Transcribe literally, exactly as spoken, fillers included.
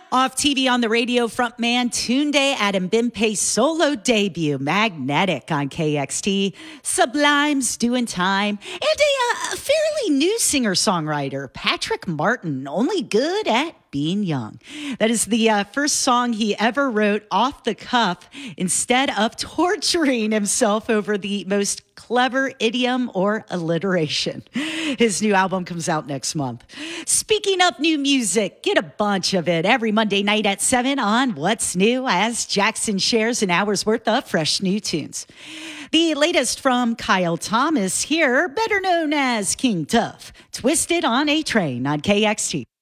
Off T V, on the radio, frontman Tunde Adebimpe's solo debut, Magnetic, on K X T. Sublime's Doing Time. And a, uh, a fairly new singer-songwriter, Patrick Martin, only good at being young. That is the uh, first song he ever wrote off the cuff instead of torturing himself over the most clever idiom or alliteration. His new album comes out next month. Speaking of new music, get a bunch of it every Monday night at seven on What's New, as Jackson shares an hour's worth of fresh new tunes. The latest from Kyle Thomas here, better known as King Tuff, Twisted on A Train on K X T.